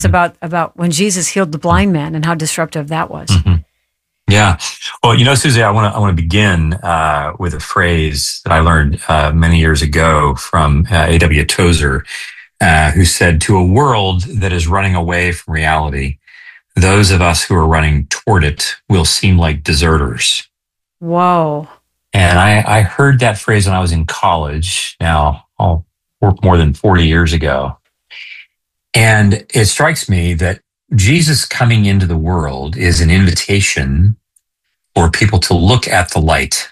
about when Jesus healed the blind man and how disruptive that was. Mm-hmm. Yeah. Well, Susie, I want to begin with a phrase that I learned many years ago from A.W. Tozer, who said, "To a world that is running away from reality, those of us who are running toward it will seem like deserters." Whoa. And I heard that phrase when I was in college. Now, I'll work more than 40 years ago. And it strikes me that Jesus coming into the world is an invitation for people to look at the light.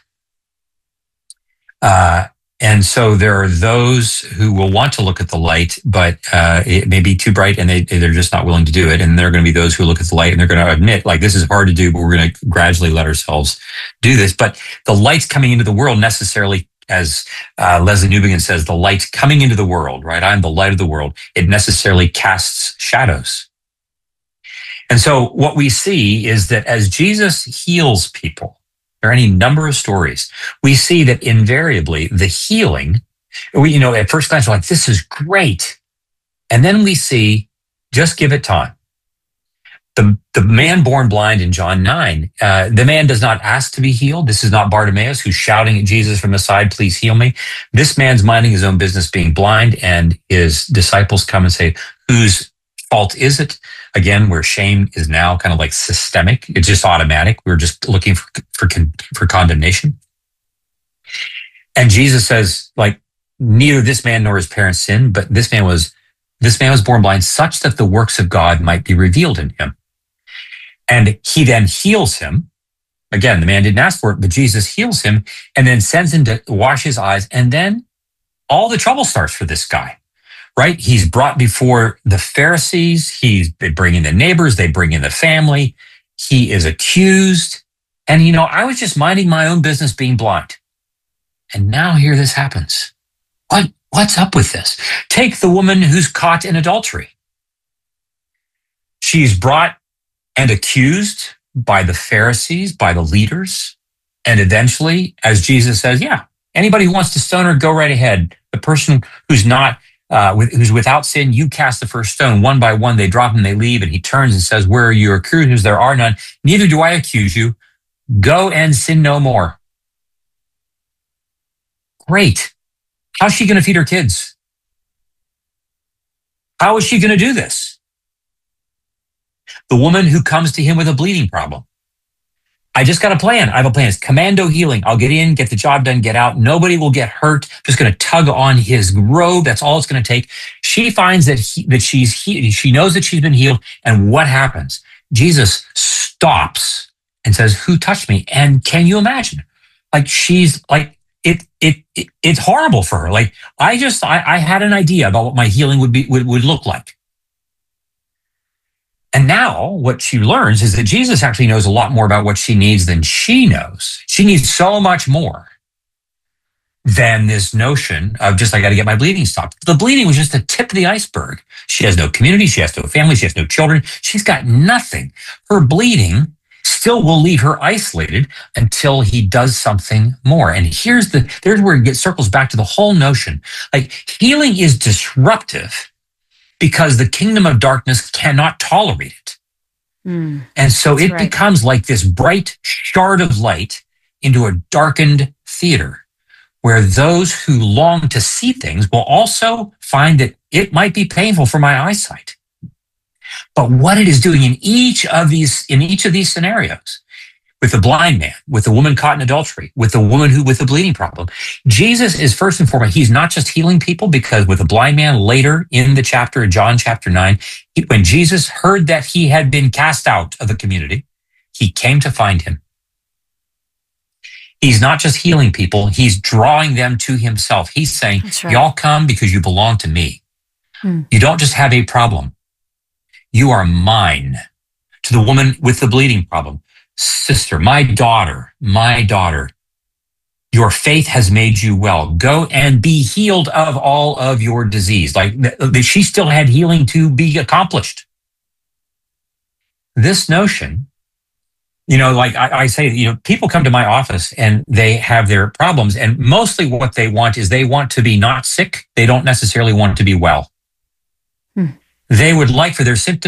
And so there are those who will want to look at the light, but it may be too bright and they're just not willing to do it. And there are going to be those who look at the light and they're going to admit, like, this is hard to do, but we're going to gradually let ourselves do this. But the light's coming into the world necessarily, as Leslie Newbigin says, the light coming into the world, right? I'm the light of the world. It necessarily casts shadows. And so what we see is that as Jesus heals people, there are any number of stories, we see that invariably the healing, at first glance, we're like, this is great. And then we see, just give it time. The man born blind in John 9, the man does not ask to be healed. This is not Bartimaeus who's shouting at Jesus from the side, please heal me. This man's minding his own business, being blind, and his disciples come and say, whose fault is it? Again, where shame is now kind of like systemic. It's just automatic. We're just looking for condemnation. And Jesus says, like, neither this man nor his parents sinned, but this man was born blind such that the works of God might be revealed in him. And he then heals him. Again, the man didn't ask for it, but Jesus heals him and then sends him to wash his eyes. And then all the trouble starts for this guy, right? He's brought before the Pharisees. They bring in the neighbors. They bring in the family. He is accused. And, I was just minding my own business being blind. And now here this happens. What's up with this? Take the woman who's caught in adultery. She's brought and accused by the Pharisees, by the leaders. And eventually, as Jesus says, yeah, anybody who wants to stone her, go right ahead. The person who's not, who's without sin, you cast the first stone. One by one, they drop and they leave. And he turns and says, where are your accusers? There are none. Neither do I accuse you. Go and sin no more. Great. How's she going to feed her kids? How is she going to do this? The woman who comes to him with a bleeding problem. I just got a plan. I have a plan. It's commando healing. I'll get in, get the job done, get out. Nobody will get hurt. I'm just going to tug on his robe. That's all it's going to take. She finds that she knows that she's been healed. And what happens? Jesus stops and says, who touched me? And can you imagine? Like, she's like, it's horrible for her. Like, I had an idea about what my healing would look like. And now what she learns is that Jesus actually knows a lot more about what she needs than she knows. She needs so much more than this notion of just, I got to get my bleeding stopped. The bleeding was just the tip of the iceberg. She has no community. She has no family. She has no children. She's got nothing. Her bleeding still will leave her isolated until he does something more. And there's where it circles back to the whole notion. Like, healing is disruptive because the kingdom of darkness cannot tolerate it. And so it becomes like this bright shard of light into a darkened theater where those who long to see things will also find that it might be painful for my eyesight. But what it is doing in each of these scenarios, with the blind man, with the woman caught in adultery, with the woman with the bleeding problem, Jesus is first and foremost, he's not just healing people, because with the blind man later in the chapter, John chapter 9, when Jesus heard that he had been cast out of the community, he came to find him. He's not just healing people, he's drawing them to himself. He's saying, y'all come because you belong to me. You don't just have a problem. You are mine. To the woman with the bleeding problem, sister, my daughter, your faith has made you well. Go and be healed of all of your disease. Like, she still had healing to be accomplished. This notion, like I say, people come to my office and they have their problems, and mostly what they want is they want to be not sick. They don't necessarily want to be well. they would like for their symptoms